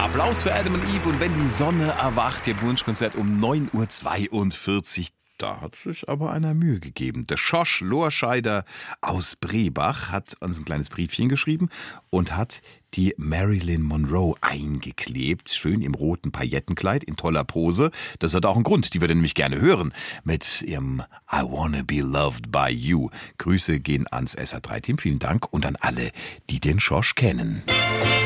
Applaus für Adam und Eve und wenn die Sonne erwacht, ihr Wunschkonzert um 9:42 Uhr. Da hat sich aber einer Mühe gegeben. Der Schosch Lorscheider aus Brebach hat uns ein kleines Briefchen geschrieben und hat die Marilyn Monroe eingeklebt. Schön im roten Paillettenkleid, in toller Pose. Das hat auch einen Grund, die würde nämlich gerne hören. Mit ihrem I Wanna Be Loved by You. Grüße gehen ans SR3-Team, vielen Dank und an alle, die den Schosch kennen.